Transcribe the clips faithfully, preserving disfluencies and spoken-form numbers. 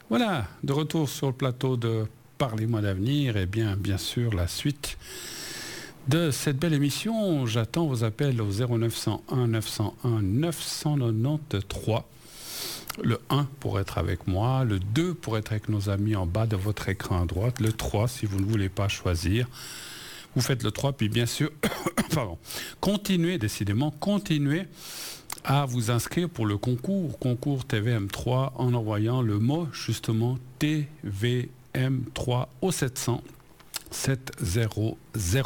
Voilà, de retour sur le plateau de Parlez-moi d'avenir et bien, bien sûr, la suite de cette belle émission. J'attends vos appels au zéro neuf cent un neuf cent un neuf cent quatre-vingt-treize. Le un pour être avec moi, le deux pour être avec nos amis en bas de votre écran à droite, le trois si vous ne voulez pas choisir. Vous faites le trois, puis bien sûr, pardon, continuez, décidément, continuez à vous inscrire pour le concours, concours T V M trois, en envoyant le mot, justement, T V M trois au sept cents sept cents.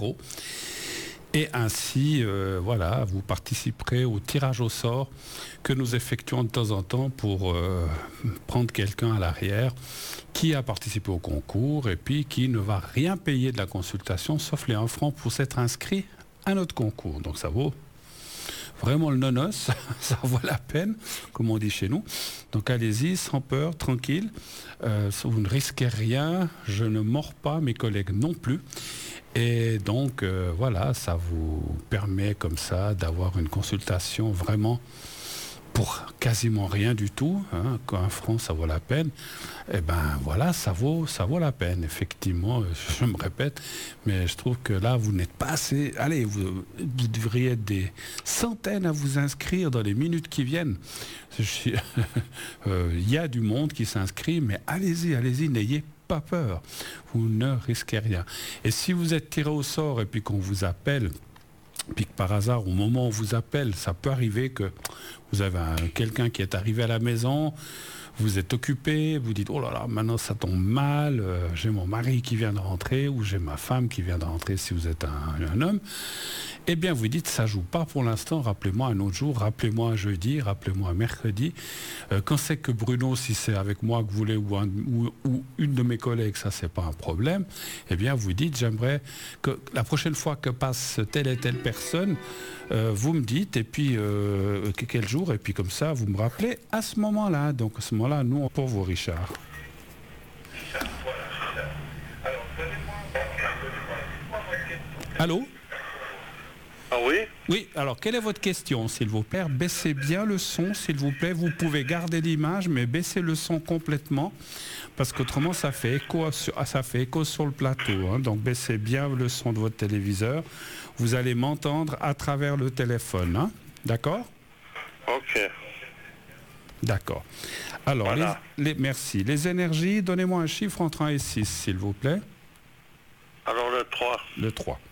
Et ainsi, euh, voilà, vous participerez au tirage au sort que nous effectuons de temps en temps pour euh, prendre quelqu'un à l'arrière qui a participé au concours et puis qui ne va rien payer de la consultation, sauf les un franc pour s'être inscrit à notre concours. Donc ça vaut vraiment le nonos, ça vaut la peine, comme on dit chez nous. Donc allez-y, sans peur, tranquille. Euh, vous ne risquez rien, je ne mords pas, mes collègues non plus. Et donc, euh, voilà, ça vous permet comme ça d'avoir une consultation vraiment pour quasiment rien du tout. Hein, quand un franc, ça vaut la peine. Eh ben voilà, ça vaut, ça vaut la peine. Effectivement, je me répète, mais je trouve que là, vous n'êtes pas assez... Allez, vous, vous devriez être des centaines à vous inscrire dans les minutes qui viennent. Il euh, y a du monde qui s'inscrit, mais allez-y, allez-y, n'ayez pas peur. Vous ne risquez rien. Et si vous êtes tiré au sort et puis qu'on vous appelle, puis que par hasard, au moment où on vous appelle, ça peut arriver que vous avez un, quelqu'un qui est arrivé à la maison, vous êtes occupé, vous dites « Oh là là, maintenant ça tombe mal, euh, j'ai mon mari qui vient de rentrer ou j'ai ma femme qui vient de rentrer si vous êtes un, un homme. » Eh bien, vous dites « Ça joue pas pour l'instant, rappelez-moi un autre jour, rappelez-moi un jeudi, rappelez-moi un mercredi. Euh, » Quand c'est que Bruno, si c'est avec moi que vous voulez ou, un, ou, ou une de mes collègues, ça c'est pas un problème. Eh bien, vous dites « J'aimerais que la prochaine fois que passe telle et telle personne, euh, vous me dites et puis euh, quel jour et puis comme ça vous me rappelez à ce moment-là. » Donc à ce moment-là, nous, pour vous, Richard. Allô? Ah oui? Oui, alors quelle est votre question, s'il vous plaît? Baissez bien le son, s'il vous plaît. Vous pouvez garder l'image, mais baissez le son complètement, parce qu'autrement, ça fait écho, ça fait écho sur le plateau. Hein. Donc baissez bien le son de votre téléviseur. Vous allez m'entendre à travers le téléphone. Hein. D'accord? Ok. D'accord. Alors, voilà. les, les, merci. Les énergies, donnez-moi un chiffre entre un et six, s'il vous plaît. Alors le trois. Le trois.